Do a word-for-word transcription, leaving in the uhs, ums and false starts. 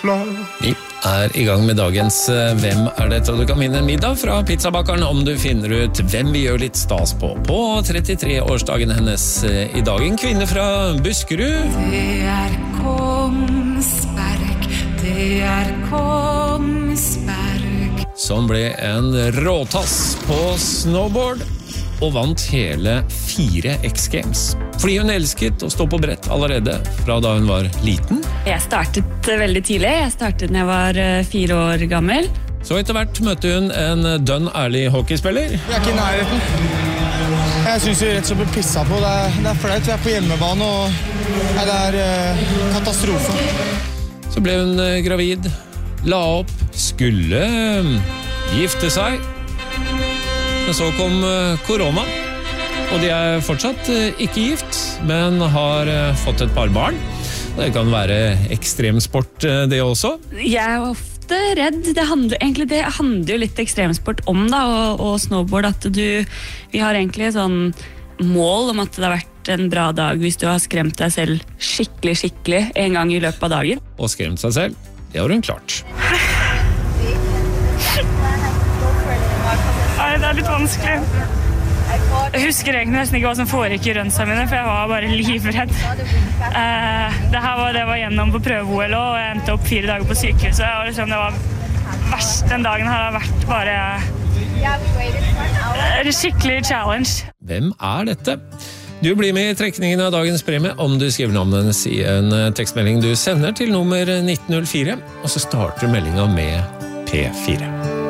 Vi er i gang med dagens Hvem er dette? Du kan vinne en middag fra pizzabakeren om du finner ut hvem vi gjør litt stas på. På trettitre-årsdagen hennes i dag. En kvinne fra Buskerud. Det er Kongsberg, det er Kongsberg. Som ble en råtass på snowboard og vant hele fire X-Games. Fordi hun elsket å stå på brett allerede fra da hun var liten. Jeg startet veldig tidlig. Jeg startet når jeg var fire år gammel. Så etter hvert møtte hun en dønn ærlig hockeyspiller. Vi er ikke i nærheten. Jeg synes vi rett og slett blir pisset på. Det er, det er flaut. Vi er på hjemmebane, og nei, det er uh, katastrofe. Så ble hun uh, gravid, la opp, skulle uh, gifte seg. Men så kom uh, korona. Og de er fortsatt ikke gift, men har fått et par barn. Det kan være ekstremsport det også. Jeg er ofte redd. Det handler, egentlig, det handler jo litt ekstremsport om da, og, og snowboard. At du, vi har egentlig et sånn mål om at det har vært en bra dag hvis du har skremt deg selv skikkelig, skikkelig en gang i løpet av dagen. Og skremt seg selv, det har hun klart. Nei, det er litt vanskelig. Jeg husker egentlig nesten ikke hva som foregikk i rønnsene mine, for jeg var bare livredd. Uh, det her var det jeg var gjennom på prøve-O L, og jeg endte opp fire dager på sykehuset. Og liksom, det var verst den dagen her har vært bare en skikkelig challenge. Hvem er dette? Du blir med i trekningen av dagens premie om du skriver navnet hennes i en tekstmelding du sender til nummer nitten null fire, og så starter meldingen med P fire.